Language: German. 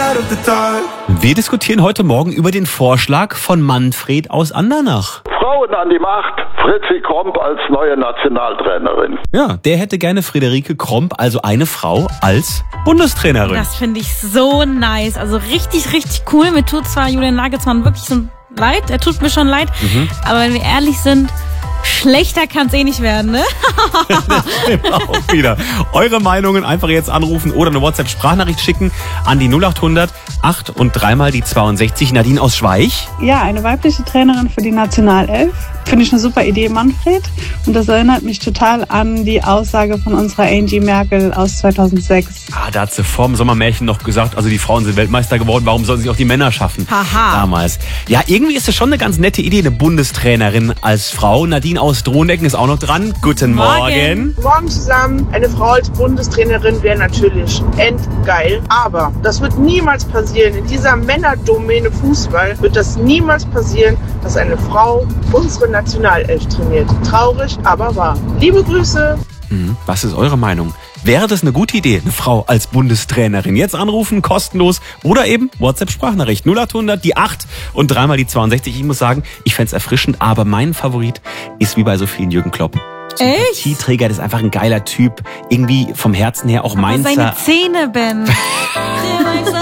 Wir diskutieren heute Morgen über den Vorschlag von Manfred aus Andernach. Frauen an die Macht, Fritzi Kromp als neue Nationaltrainerin. Ja, der hätte gerne Friederike Kromp, also eine Frau, als Bundestrainerin. Das finde ich so nice. Also richtig, richtig cool. Mir tut zwar Julian Nagelsmann wirklich so leid. Er tut mir schon leid. Aber wenn wir ehrlich sind, schlechter kann es nicht werden, ne? Das stimmt auch wieder. Eure Meinungen einfach jetzt anrufen oder eine WhatsApp-Sprachnachricht schicken an die 0800 8 und dreimal die 62. Nadine aus Schweich. Ja, eine weibliche Trainerin für die Nationalelf. Finde ich eine super Idee, Manfred. Und das erinnert mich total an die Aussage von unserer Angie Merkel aus 2006. Da hat sie vor dem Sommermärchen noch gesagt, also die Frauen sind Weltmeister geworden, warum sollen sich auch die Männer schaffen? Haha. Damals. Ja, irgendwie ist das schon eine ganz nette Idee, eine Bundestrainerin als Frau. Nadine aus Drohnecken ist auch noch dran. Guten Morgen. Morgen zusammen. Eine Frau als Bundestrainerin wäre natürlich endgeil. Aber das wird niemals passieren. In dieser Männerdomäne Fußball wird das niemals passieren, dass eine Frau unsere Nationalelf trainiert. Traurig, aber wahr. Liebe Grüße. Was ist eure Meinung? Wäre das eine gute Idee, eine Frau als Bundestrainerin? Jetzt anrufen, kostenlos oder eben WhatsApp-Sprachnachricht 0800 die 8 und dreimal die 62. Ich muss sagen, ich fänd's erfrischend, aber mein Favorit ist wie bei so vielen Jürgen Klopp. Sympathieträger, das ist einfach ein geiler Typ. Irgendwie vom Herzen her auch Mainzer. Seine Zähne, Ben.